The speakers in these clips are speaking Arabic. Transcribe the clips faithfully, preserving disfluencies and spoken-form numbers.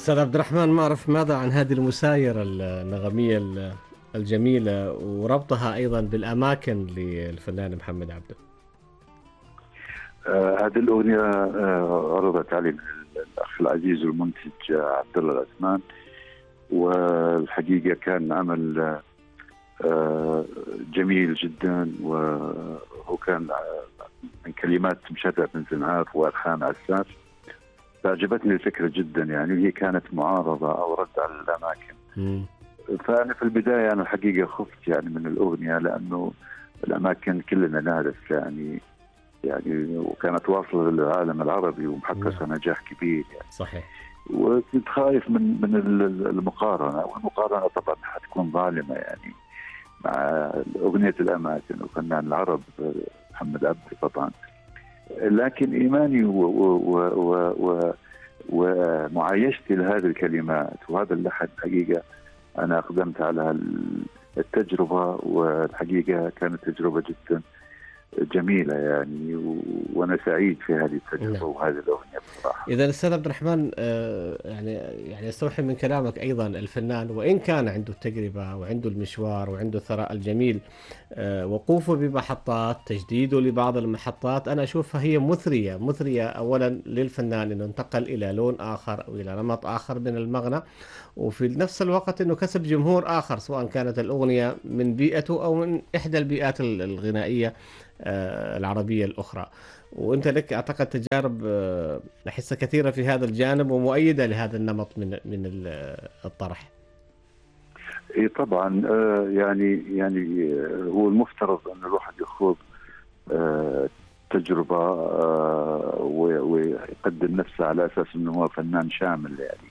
أستاذ عبد الرحمن، ما أعرف ماذا عن هذه المسايرة النغمية ال- الجميلة وربطها أيضا بالأماكن للفنان محمد عبده. آه هذه الأغنية آه عرضت علي من الأخ العزيز والمنتج آه، عبد الله العثمان. والحقيقة كان عمل آه جميل جدا، وهو كان آه، من كلمات مشرف بن زنهار وألحان عساف. فعجبتني الفكرة جدا، يعني هي كانت معارضة أو رد على الأماكن. مم. فأنا في البداية أنا الحقيقة خفت يعني من الأغنية، لأنه الأماكن كلنا نعرف يعني يعني وكانت واصلة للعالم العربي ومحققة نجاح كبير يعني. صحيح. وكنت خايف من من المقارنة، والمقارنة طبعا حتكون ظالمة يعني مع أغنية الأماكن وفنان العرب محمد عبده طبعا. لكن إيماني و و و و ومعايشتي لهذه الكلمات وهذا اللحن حقيقة أنا أقدمت على التجربة، والحقيقة كانت تجربة جدا جميلة يعني، و... وأنا سعيد في هذه التجربة. نعم. وهذه الأغنية بصراحة. إذا أستاذ عبد الرحمن، آه، يعني يعني استوحي من كلامك أيضا الفنان وإن كان عنده التجربة وعنده المشوار وعنده الثراء الجميل، آه، وقوفه بمحطات تجديده لبعض المحطات أنا أشوفها هي مثرية مثرية أولا للفنان إنه انتقل إلى لون آخر أو إلى نمط آخر من المغنى، وفي نفس الوقت إنه كسب جمهور آخر سواء كانت الأغنية من بيئته أو من إحدى البيئات الغنائية آه، العربية الأخرى. وأنت لك أعتقد تجارب آه، أحس كثيرة في هذا الجانب ومؤيدة لهذا النمط من من ال- الطرح. إيه طبعا. آه يعني يعني آه، هو المفترض أن الواحد يخوض آه تجربة آه و- ويقدم نفسه على أساس أنه هو فنان شامل يعني.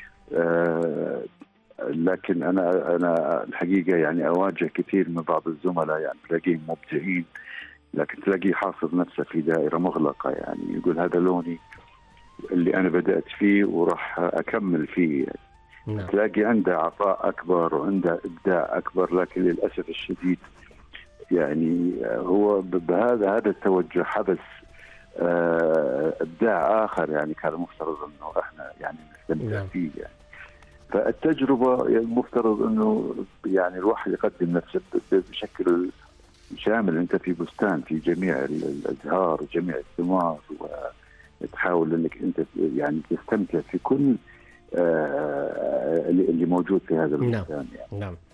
آه لكن أنا أنا الحقيقة يعني أواجه كثير من بعض الزملاء، يعني تلاقيهم مبدعين لكن تلاقيه حاصر نفسه في دائرة مغلقة، يعني يقول هذا لوني اللي أنا بدأت فيه وراح أكمل فيه يعني. نعم. تلاقي عنده عطاء أكبر وعنده إبداع أكبر، لكن للأسف الشديد يعني هو بهذا هذا التوجه حبس آه، إبداع آخر يعني كان المفترض أنه إحنا يعني نستمتع نعم. فيه يعني. فالتجربة المفترض أنه يعني الواحد يقدم نفسه بشكل شامل. أنت في بستان في جميع الأزهار وجميع الثمار، وتحاول أنك أنت يعني تستمتع في كل آه اللي موجود في هذا نعم. البستان يعني. نعم.